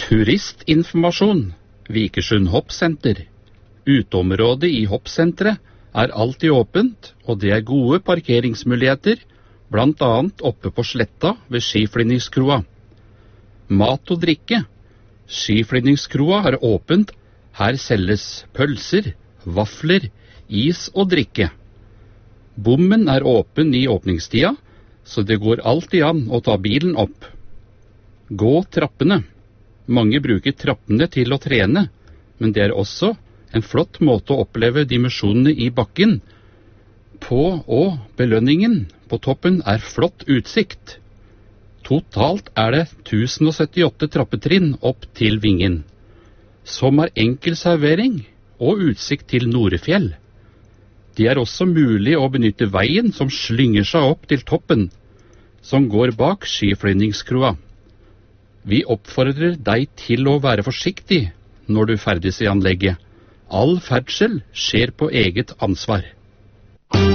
Turistinformasjon, Vikersund Hoppsenter. Uteområdet i hoppsentret er alltid åpent, og det er gode parkeringsmuligheter, blant annet oppe på sletta ved skiflyvningskroa. Mat og drikke. Skiflyvningskroa har åpent. Her selges pølser, vafler, is og drikke. Bommen er åpen i åpningstida, så det går alltid an å ta bilen opp. Gå trappene. Mange bruker trappene til å trene, men det er også en flott måte å oppleve dimensjonene i bakken på, og belønningen på toppen er flott utsikt. Totalt er det 1078 trappetrinn opp til Vingen, som er enkel servering og utsikt til Norefjell. Det er også mulig å benytte veien som slynger seg opp til toppen, som går bak skiflyvningskroa. Vi oppfordrer deg til å være forsiktig når du ferdes i anlegget. All ferdsel skjer på eget ansvar.